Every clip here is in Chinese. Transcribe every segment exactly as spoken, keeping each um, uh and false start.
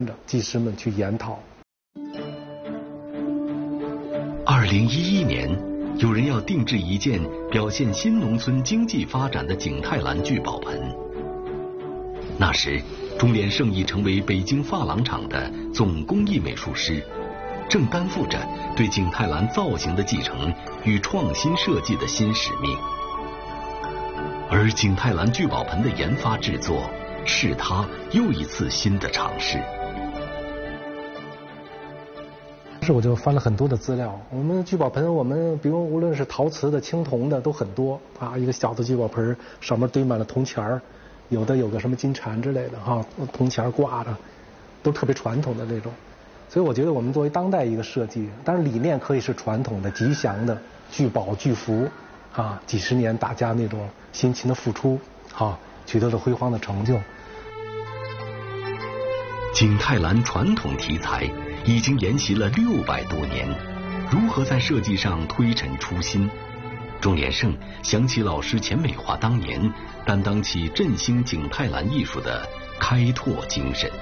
技师们去研讨。 二零一一年，有人要定制一件表现新农村经济发展的景泰蓝聚宝盆。那时，钟连胜已成为北京珐琅厂的总工艺美术师，正担负着对景泰蓝造型的继承与创新设计的新使命。而景泰蓝聚宝盆的研发制作，是他又一次新的尝试。 是我就翻了很多的资料，我们聚宝盆，我们比如无论是陶瓷的、青铜的都很多啊，一个小的聚宝盆上面堆满了铜钱儿，有的有个什么金蝉之类的哈，铜钱挂着，都特别传统的那种。所以我觉得我们作为当代一个设计，当然理念可以是传统的、吉祥的、聚宝聚福啊，几十年大家那种辛勤的付出啊，取得了辉煌的成就。 景泰蓝传统题材已经沿袭了六百多年，如何在设计上推陈出新？钟连胜想起老师钱美华当年担当起振兴景泰蓝艺术的开拓精神。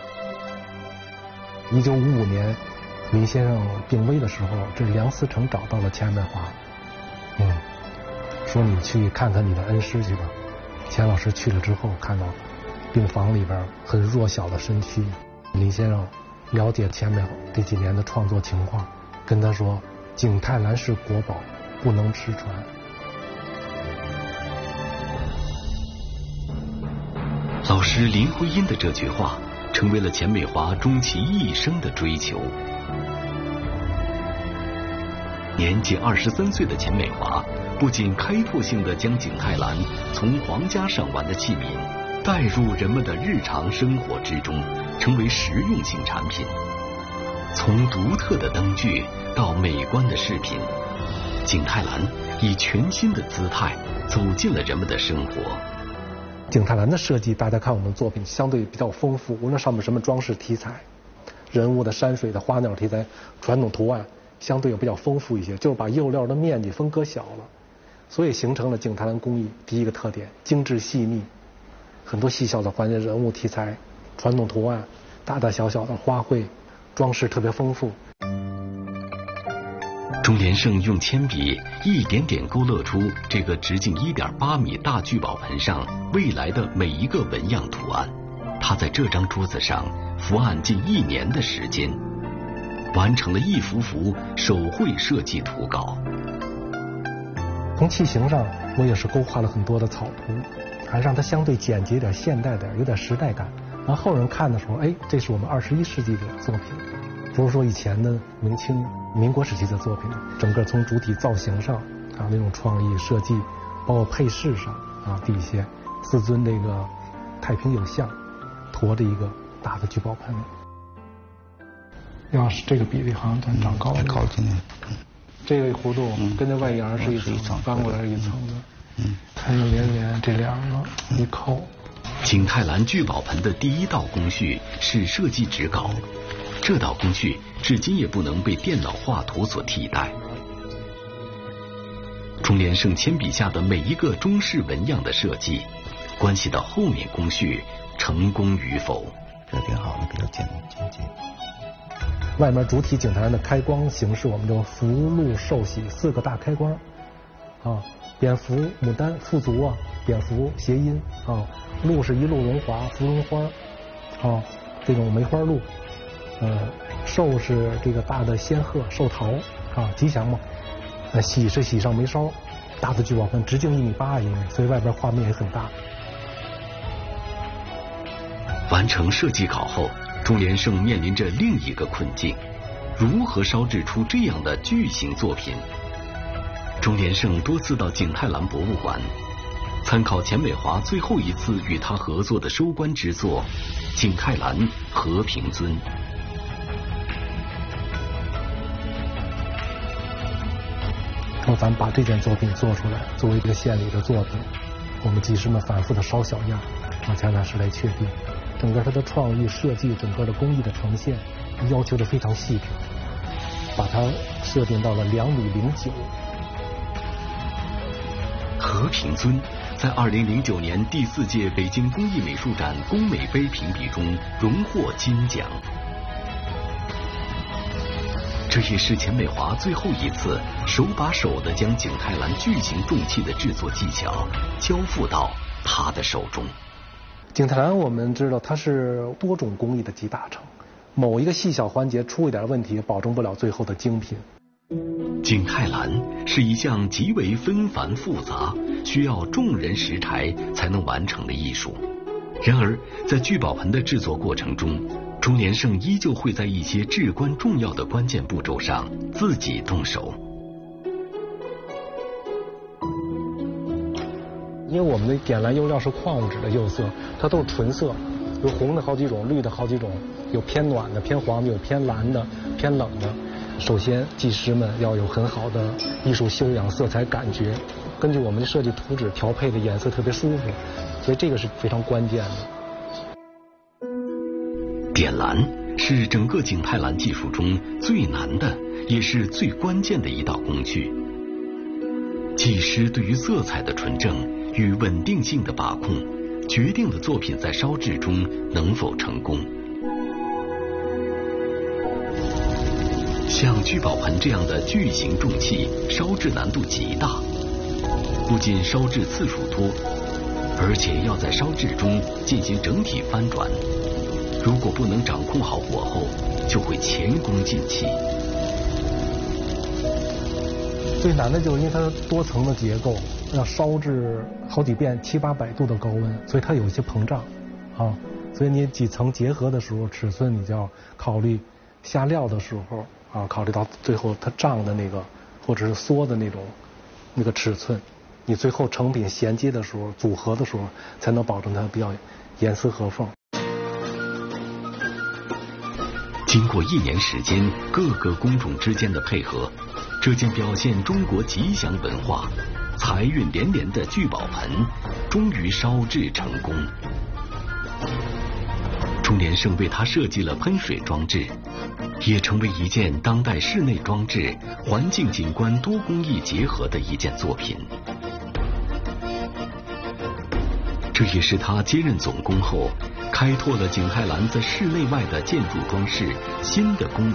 一九五五年，林先生病危的时候，这梁思成找到了钱美华，嗯，说你去看看你的恩师去吧。钱老师去了之后，看到病房里边很弱小的身躯，林先生了解钱美华这几年的创作情况，跟他说景泰蓝是国宝，不能失传。 老师林徽因的这句话成为了钱美华终其一生的追求。年仅二十三岁的钱美华不仅开拓性地将景泰蓝从皇家赏玩的器皿带入人们的日常生活之中，成为实用性产品。从独特的灯具到美观的饰品，景泰蓝以全新的姿态走进了人们的生活。 景泰蓝的设计，大家看我们的作品相对比较丰富，无论上面什么装饰题材、人物的、山水的、花鸟题材、传统图案，相对也比较丰富一些，就是把釉料的面积分割小了，所以形成了景泰蓝工艺第一个特点：精致细腻，很多细小的环节、人物题材、传统图案、大大小小的花卉，装饰特别丰富。 钟连胜用铅笔一点点勾勒出这个直径 一点八米大聚宝盆上未来的每一个纹样图案。他在这张桌子上伏案近一年的时间，完成了一幅幅手绘设计图稿。 从器型上，我也是勾画了很多的草图，还让它相对简洁点、现代点，有点时代感。让后人看的时候，哎，这是我们二十一世纪的作品，不是说以前的明清、民国时期的作品。整个从主体造型上啊，那种创意设计，包括配饰上啊，底下四尊这个太平有象，驮着一个大的聚宝盆。要是这个比例好像长高了， 高进来。 这个弧度跟这外沿是一层，翻过来是一层的。嗯，它有连连这两个一扣。 景泰蓝聚宝盆的第一道工序是设计纸稿，这道工序至今也不能被电脑画图所替代。钟连胜铅笔下的每一个中式纹样的设计，关系到后面工序成功与否。 这挺好的，比较简简洁。 外面主体景泰蓝的开光形式，我们就福禄寿喜四个大开光啊，蝙蝠、牡丹、富足啊，蝙蝠谐音啊，鹿是一路荣华，芙蓉花啊，这种梅花鹿，呃，寿是这个大的仙鹤，寿桃啊，吉祥嘛。呃，喜是喜上眉梢，大的聚宝盆直径一米八，因为所以外边画面也很大。 完成设计稿后，钟连胜面临着另一个困境：如何烧制出这样的巨型作品？钟连胜多次到景泰蓝博物馆，参考钱美华最后一次与他合作的收官之作《景泰蓝和平尊》。 说咱们把这件作品做出来，作为一个献礼的作品，我们技师们反复的烧小样，让钱老师来确定。整个它的创意设计，整个的工艺的呈现，要求的非常细致，把它设定到了两米零九。 和平尊在二零零九年第四届北京工艺美术展工美杯评比中荣获金奖。这也是钱美华最后一次手把手地将景泰蓝巨型重器的制作技巧交付到他的手中。 景泰蓝我们知道它是多种工艺的集大成，某一个细小环节出一点问题，保证不了最后的精品。 景泰蓝是一项极为纷繁复杂，需要众人拾柴才能完成的艺术。然而，在聚宝盆的制作过程中，钟连胜依旧会在一些至关重要的关键步骤上自己动手。 因为我们的点蓝釉料是矿物质的釉色，它都是纯色，有红的好几种，绿的好几种，有偏暖的、偏黄的，有偏蓝的、偏冷的。首先，技师们要有很好的艺术修养、色彩感觉，根据我们的设计图纸调配的颜色特别舒服，所以这个是非常关键的。 点蓝是整个景泰蓝技术中最难的，也是最关键的一道工序。技师对于色彩的纯正与稳定性的把控，决定了作品在烧制中能否成功。像聚宝盆这样的巨型重器，烧制难度极大，不仅烧制次数多，而且要在烧制中进行整体翻转。如果不能掌控好火候，就会前功尽弃。 最难的就是因为它多层的结构，要烧制好几遍，七八百度的高温，所以它有一些膨胀，啊，所以你几层结合的时候，尺寸你就要考虑下料的时候啊，考虑到最后它胀的那个或者是缩的那种那个尺寸，你最后成品衔接的时候、组合的时候，才能保证它比较严丝合缝。 经过一年时间各个工种之间的配合，这件表现中国吉祥文化、财运连连的聚宝盆终于烧制成功。钟连胜为它设计了喷水装置，也成为一件当代室内装置、环境景观多工艺结合的一件作品。这也是他接任总工后，开拓了景泰蓝在室内外的建筑装饰新的功能。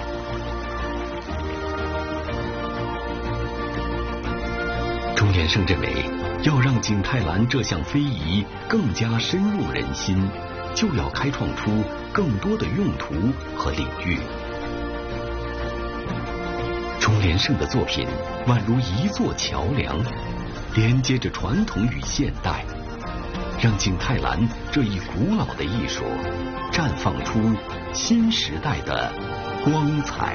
钟连胜认为，要让景泰蓝这项非遗更加深入人心，就要开创出更多的用途和领域。钟连胜的作品宛如一座桥梁，连接着传统与现代，让景泰蓝这一古老的艺术绽放出新时代的光彩。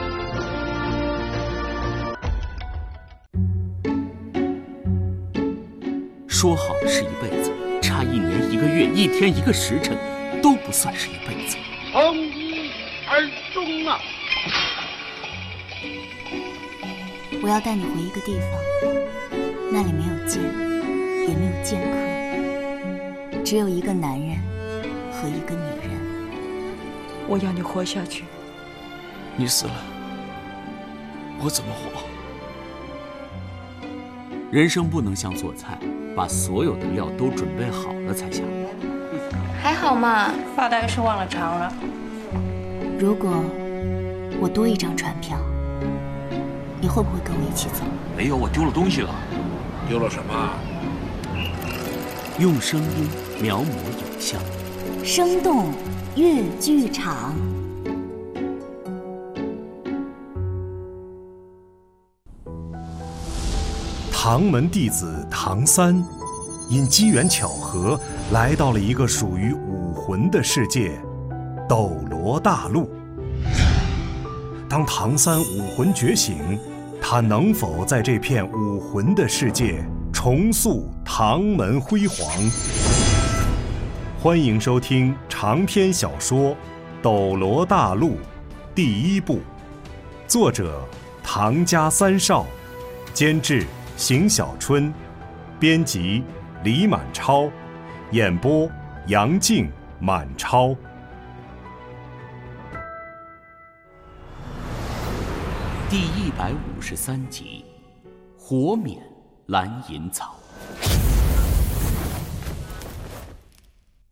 说好是一辈子，差一年一个月一天一个时辰都不算是一辈子。 从一而终啊！ 我要带你回一个地方，那里没有剑，也没有剑客，只有一个男人和一个女人。 我要你活下去。 你死了，我怎么活？人生不能像做菜，把所有的料都准备好了才下锅。 还好嘛， 发大概是忘了尝了。 如果我多一张船票，你会不会跟我一起走？ 没有，我丢了东西了。 丢了什么？ 用声音描摹影像， 生动粤剧场。 唐门弟子唐三，因机缘巧合来到了一个属于武魂的世界——斗罗大陆。当唐三武魂觉醒，他能否在这片武魂的世界重塑唐门辉煌？欢迎收听长篇小说《斗罗大陆》第一部，作者唐家三少，监制邢小春，编辑李满超，演播杨静、满超。 第一百五十三集，火冕蓝银草。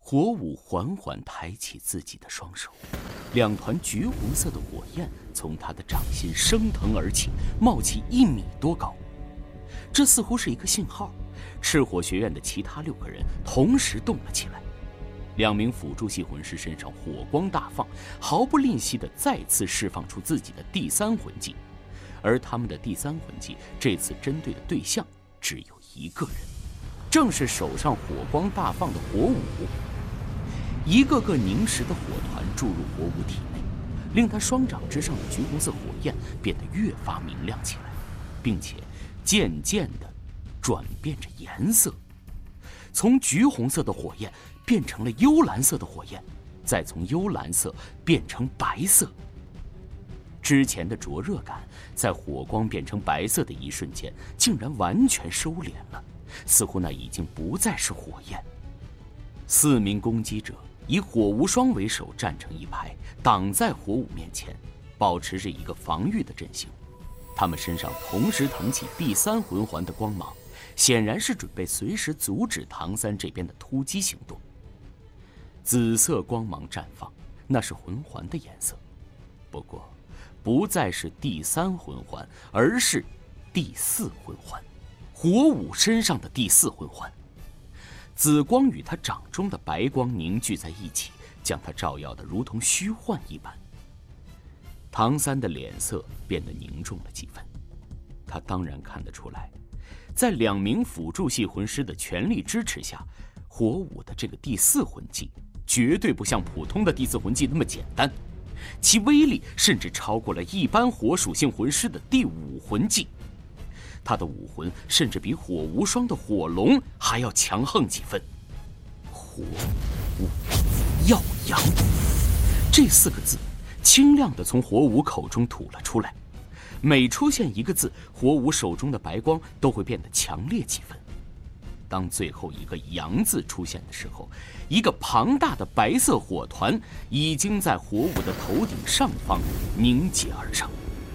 火舞缓缓抬起自己的双手，两团橘红色的火焰从他的掌心升腾而起，冒起一米多高。这似乎是一个信号，赤火学院的其他六个人同时动了起来。两名辅助系魂师身上火光大放，毫不吝惜地再次释放出自己的第三魂技，而他们的第三魂技这次针对的对象只有一个人，正是手上火光大放的火舞。一个个凝实的火团注入火舞体内，令他双掌之上的橘红色火焰变得越发明亮起来，并且渐渐地转变着颜色，从橘红色的火焰变成了幽蓝色的火焰，再从幽蓝色变成白色。之前的灼热感在火光变成白色的一瞬间竟然完全收敛了，似乎那已经不再是火焰。四名攻击者以火无双为首站成一排，挡在火舞面前，保持着一个防御的阵型。他们身上同时腾起第三魂环的光芒，显然是准备随时阻止唐三这边的突击行动。紫色光芒绽放，那是魂环的颜色，不过不再是第三魂环，而是第四魂环，火舞身上的第四魂环。紫光与他掌中的白光凝聚在一起，将他照耀得如同虚幻一般。唐三的脸色变得凝重了几分，他当然看得出来，在两名辅助系魂师的全力支持下，火舞的这个第四魂技绝对不像普通的第四魂技那么简单，其威力甚至超过了一般火属性魂师的第五魂技。他的武魂甚至比火无双的火龙还要强横几分。火舞耀阳，这四个字清亮地从火舞口中吐了出来，每出现一个字，火舞手中的白光都会变得强烈几分。当最后一个阳字出现的时候，一个庞大的白色火团已经在火舞的头顶上方凝结而成。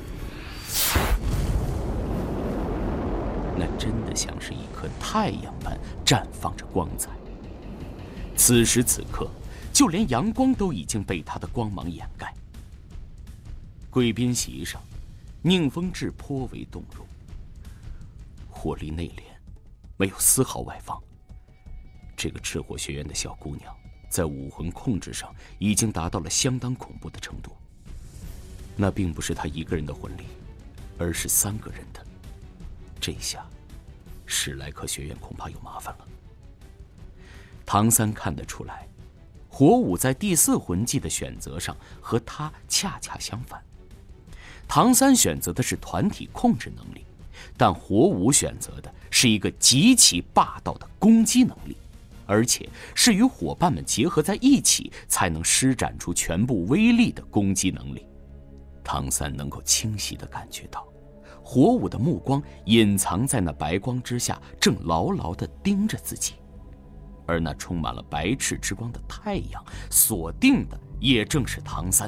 那真的像是一颗太阳般绽放着光彩。此时此刻，就连阳光都已经被它的光芒掩盖。贵宾席上，宁风致颇为动容，火力内敛，没有丝毫外放。这个赤火学院的小姑娘，在武魂控制上已经达到了相当恐怖的程度。那并不是她一个人的魂力，而是三个人的。这下，史莱克学院恐怕有麻烦了。唐三看得出来，火舞在第四魂技的选择上和他恰恰相反。唐三选择的是团体控制能力，但火舞选择的是一个极其霸道的攻击能力，而且是与伙伴们结合在一起才能施展出全部威力的攻击能力。唐三能够清晰地感觉到，火舞的目光隐藏在那白光之下，正牢牢地盯着自己，而那充满了白炽之光的太阳锁定的也正是唐三。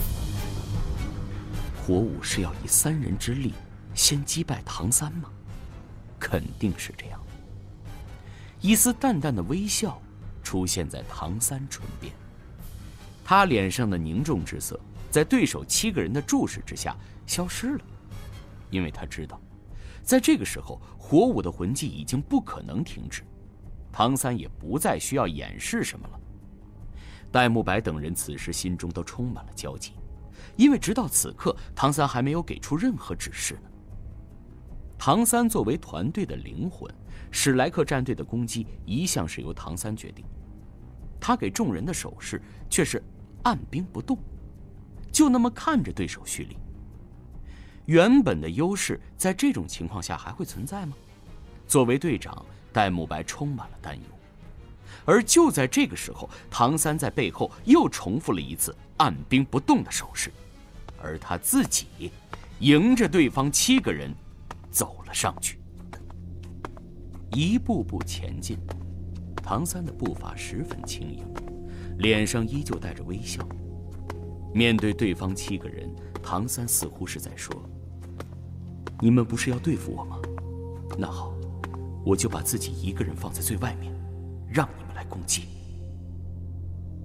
火舞是要以三人之力先击败唐三吗？肯定是这样。一丝淡淡的微笑出现在唐三唇边，他脸上的凝重之色在对手七个人的注视之下消失了，因为他知道，在这个时候，火舞的魂技已经不可能停止，唐三也不再需要掩饰什么了。戴沐白等人此时心中都充满了焦急，因为直到此刻，唐三还没有给出任何指示呢。唐三作为团队的灵魂，史莱克战队的攻击一向是由唐三决定，他给众人的手势却是按兵不动，就那么看着对手蓄力。原本的优势在这种情况下还会存在吗？作为队长，戴沐白充满了担忧。而就在这个时候，唐三在背后又重复了一次按兵不动的手势，而他自己迎着对方七个人走了上去，一步步前进。唐三的步伐十分轻盈，脸上依旧带着微笑。面对对方七个人，唐三似乎是在说：你们不是要对付我吗？那好，我就把自己一个人放在最外面，让你们来攻击。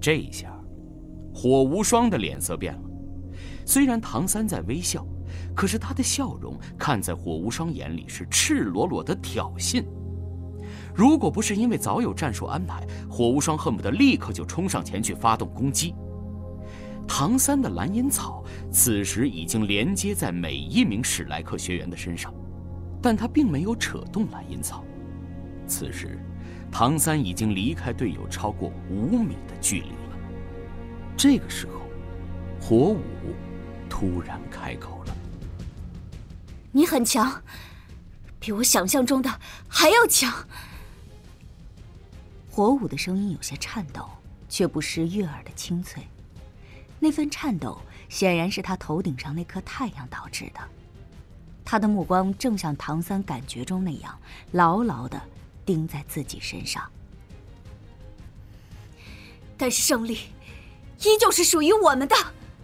这一下，火无双的脸色变了。虽然唐三在微笑，可是他的笑容看在火无双眼里是赤裸裸的挑衅。如果不是因为早有战术安排，火无双恨不得立刻就冲上前去发动攻击。唐三的蓝银草此时已经连接在每一名史莱克学员的身上，但他并没有扯动蓝银草。此时唐三已经离开队友超过五米的距离了。这个时候，火舞突然开口了：“ 你很强，比我想象中的还要强。”火舞的声音有些颤抖，却不失悦耳的清脆。那份颤抖显然是他头顶上那颗太阳导致的。他的目光正像唐三感觉中那样，牢牢地盯在自己身上。但是胜利依旧是属于我们的。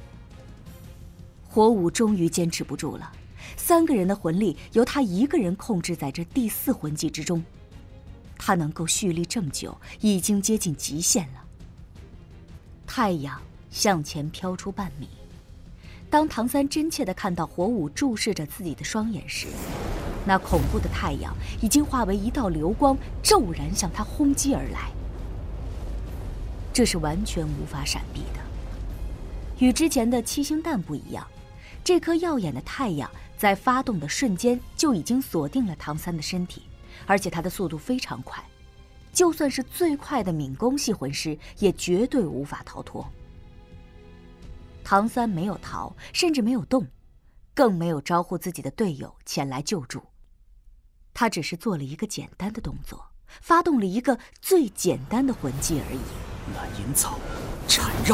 火舞终于坚持不住了，三个人的魂力由他一个人控制在这第四魂技之中，他能够蓄力这么久，已经接近极限了。太阳向前飘出半米，当唐三真切地看到火舞注视着自己的双眼时，那恐怖的太阳已经化为一道流光，骤然向他轰击而来。这是完全无法闪避的。与之前的七星弹不一样，这颗耀眼的太阳在发动的瞬间就已经锁定了唐三的身体，而且它的速度非常快，就算是最快的敏攻系魂师也绝对无法逃脱。唐三没有逃，甚至没有动，更没有招呼自己的队友前来救助。他只是做了一个简单的动作，发动了一个最简单的魂技而已。 蓝银草缠绕，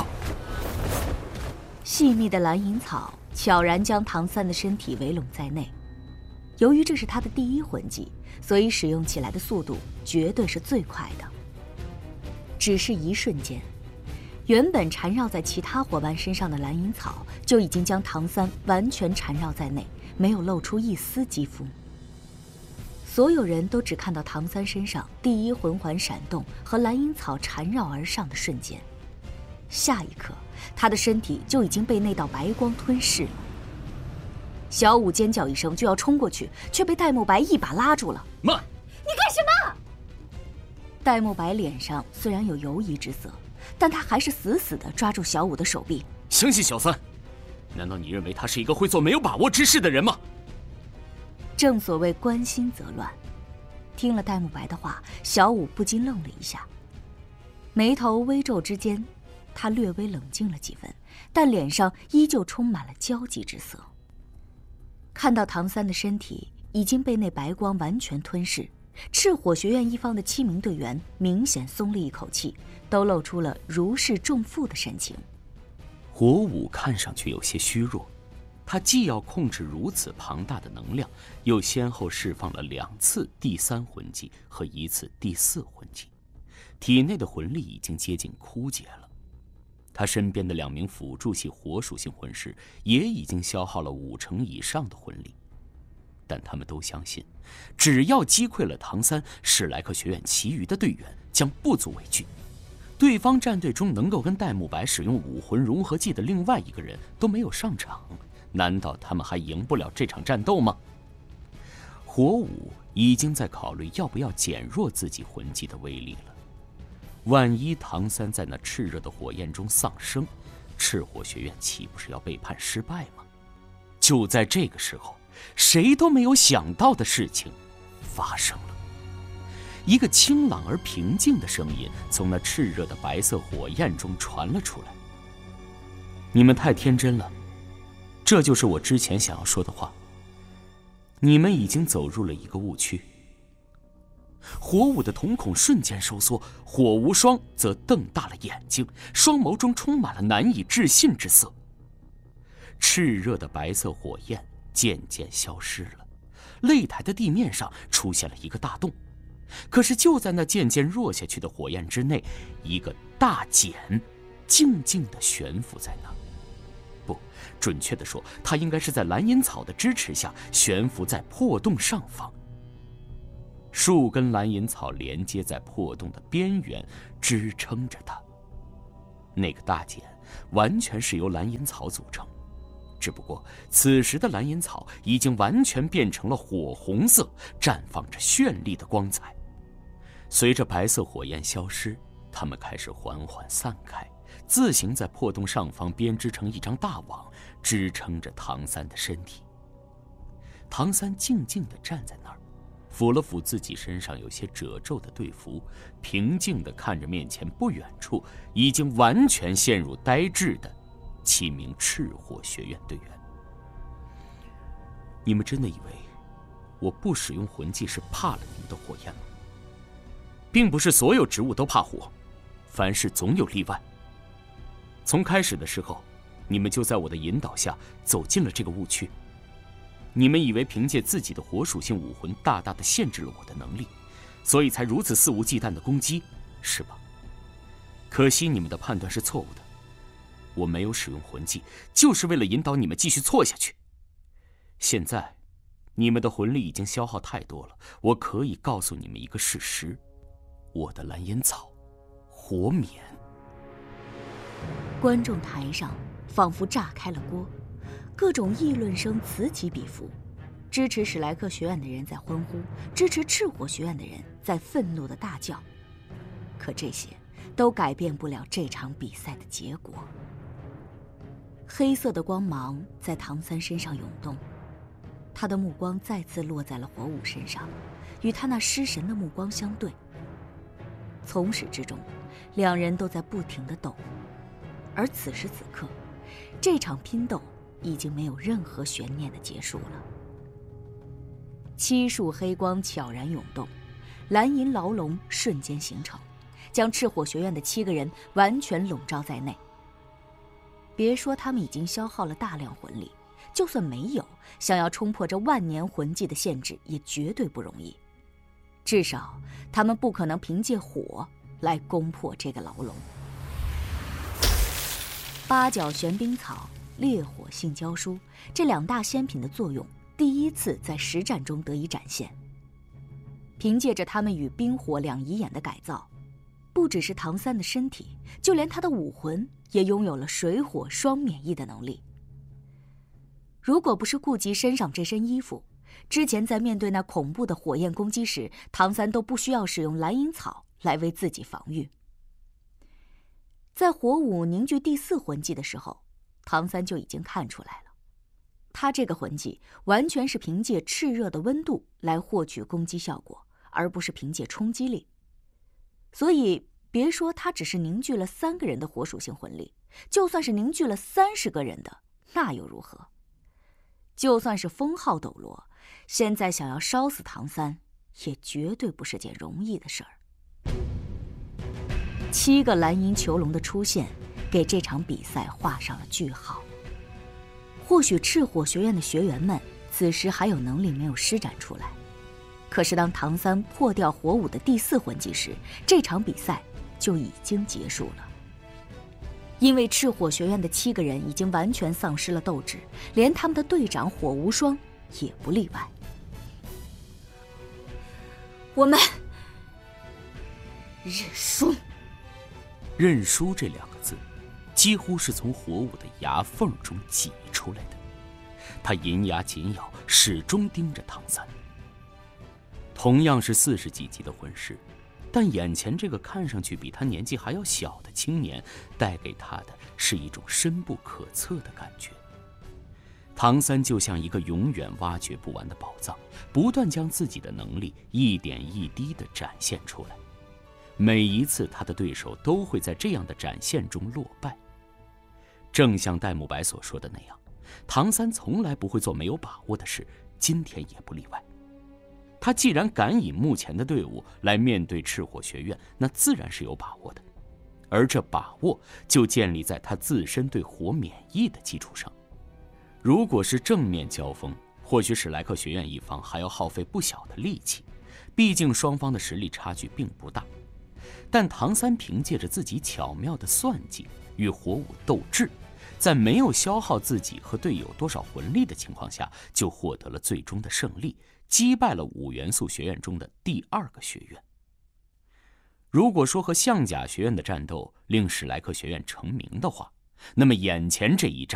细密的蓝银草悄然将唐三的身体围拢在内。由于这是他的第一魂技，所以使用起来的速度绝对是最快的。只是一瞬间，原本缠绕在其他伙伴身上的蓝银草就已经将唐三完全缠绕在内，没有露出一丝肌肤。所有人都只看到唐三身上第一魂环闪动和蓝银草缠绕而上的瞬间，下一刻他的身体就已经被那道白光吞噬了。小舞尖叫一声就要冲过去，却被戴沐白一把拉住了。 慢！ 你干什么？戴沐白脸上虽然有犹疑之色，但他还是死死地抓住小舞的手臂。 相信小三？难道你认为他是一个会做没有把握之事的人吗？ 正所谓关心则乱。听了戴沐白的话，小舞不禁愣了一下，眉头微皱之间，他略微冷静了几分，但脸上依旧充满了焦急之色。看到唐三的身体已经被那白光完全吞噬，赤火学院一方的七名队员明显松了一口气，都露出了如释重负的神情。 火舞看上去有些虚弱，他既要控制如此庞大的能量，又先后释放了两次第三魂技和一次第四魂技，体内的魂力已经接近枯竭了。他身边的两名辅助系火属性魂师也已经消耗了五成以上的魂力，但他们都相信，只要击溃了唐三，史莱克学院其余的队员将不足为惧。对方战队中能够跟戴沐白使用武魂融合技的另外一个人都没有上场，难道他们还赢不了这场战斗吗？火舞已经在考虑要不要减弱自己魂技的威力了。万一唐三在那炽热的火焰中丧生，赤火学院岂不是要被判失败吗？就在这个时候，谁都没有想到的事情发生了。一个清朗而平静的声音从那炽热的白色火焰中传了出来：你们太天真了，这就是我之前想要说的话。你们已经走入了一个误区。火舞的瞳孔瞬间收缩，火无双则瞪大了眼睛，双眸中充满了难以置信之色。炽热的白色火焰渐渐消失了，擂台的地面上出现了一个大洞。可是就在那渐渐弱下去的火焰之内，一个大茧静静地悬浮在那。不，准确地说，它应该是在蓝银草的支持下悬浮在破洞上方。数根蓝银草连接在破洞的边缘，支撑着它。 那个大茧完全是由蓝银草组成，只不过此时的蓝银草已经完全变成了火红色，绽放着绚丽的光彩。随着白色火焰消失，它们开始缓缓散开，自行在破洞上方编织成一张大网，支撑着唐三的身体。唐三静静地站在那儿，抚了抚自己身上有些褶皱的队服，平静地看着面前不远处已经完全陷入呆滞的七名赤火学院队员。你们真的以为我不使用魂技是怕了你们的火焰吗？并不是所有植物都怕火，凡事总有例外。从开始的时候，你们就在我的引导下走进了这个误区。你们以为凭借自己的火属性武魂大大的限制了我的能力，所以才如此肆无忌惮的攻击，是吧？可惜你们的判断是错误的。我没有使用魂技，就是为了引导你们继续错下去。现在，你们的魂力已经消耗太多了，我可以告诉你们一个事实：我的蓝烟草，火冕。 观众台上仿佛炸开了锅，各种议论声此起彼伏。支持史莱克学院的人在欢呼，支持赤火学院的人在愤怒地大叫。可这些都改变不了这场比赛的结果。黑色的光芒在唐三身上涌动，他的目光再次落在了火舞身上，与他那失神的目光相对。从始至终，两人都在不停地斗。而此时此刻，这场拼斗已经没有任何悬念的结束了。七束黑光悄然涌动，蓝银牢笼瞬间形成，将赤火学院的七个人完全笼罩在内。别说他们已经消耗了大量魂力，就算没有，想要冲破这万年魂技的限制也绝对不容易。至少他们不可能凭借火来攻破这个牢笼。八角玄冰草、烈火性胶书这两大仙品的作用第一次在实战中得以展现。凭借着他们与冰火两仪眼的改造，不只是唐三的身体，就连他的武魂也拥有了水火双免疫的能力。如果不是顾及身上这身衣服，之前在面对那恐怖的火焰攻击时，唐三都不需要使用蓝银草来为自己防御。在火舞凝聚第四魂技的时候，唐三就已经看出来了，他这个魂技完全是凭借炽热的温度来获取攻击效果，而不是凭借冲击力。所以别说他只是凝聚了三个人的火属性魂力，就算是凝聚了三十个人的，那又如何？就算是封号斗罗，现在想要烧死唐三，也绝对不是件容易的事儿。七个蓝银囚笼的出现，给这场比赛画上了句号。或许赤火学院的学员们此时还有能力没有施展出来，可是当唐三破掉火舞的第四魂技时，这场比赛就已经结束了。因为赤火学院的七个人已经完全丧失了斗志，连他们的队长火无双也不例外。我们认输。 认输这两个字几乎是从火舞的牙缝中挤出来的。他银牙紧咬，始终盯着唐三。同样是四十几级的魂师，但眼前这个看上去比他年纪还要小的青年，带给他的是一种深不可测的感觉。唐三就像一个永远挖掘不完的宝藏，不断将自己的能力一点一滴地展现出来。每一次他的对手都会在这样的展现中落败。正像戴沐白所说的那样，唐三从来不会做没有把握的事，今天也不例外。他既然敢以目前的队伍来面对赤火学院，那自然是有把握的，而这把握就建立在他自身对火免疫的基础上。如果是正面交锋，或许史莱克学院一方还要耗费不小的力气，毕竟双方的实力差距并不大。但唐三凭借着自己巧妙的算计与火舞斗智，在没有消耗自己和队友多少魂力的情况下，就获得了最终的胜利，击败了五元素学院中的第二个学院。 如果说和象甲学院的战斗令史莱克学院成名的话，那么眼前这一战